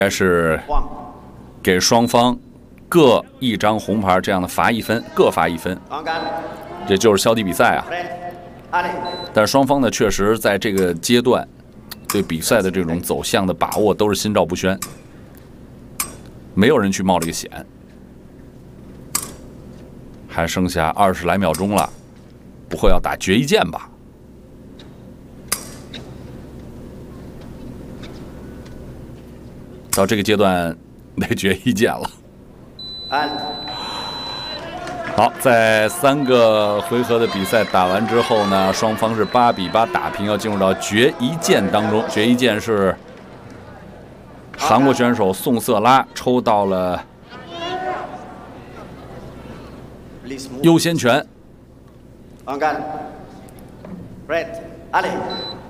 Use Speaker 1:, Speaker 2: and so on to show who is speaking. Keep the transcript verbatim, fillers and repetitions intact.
Speaker 1: 该是给双方各一张红牌，这样的罚一分，各罚一分，这就是消极比赛啊。但是双方呢，确实在这个阶段对比赛的这种走向的把握都是心照不宣，没有人去冒这个险。还剩下二十来秒钟了，不会要打决一键吧？ 到这个阶段得决一键了。好，在三个回合的比赛打完之后呢，双方是八比八打平，要进入到决一键当中。决一键是韩国选手宋瑟拉抽到了优先权。
Speaker 2: Red, Ali.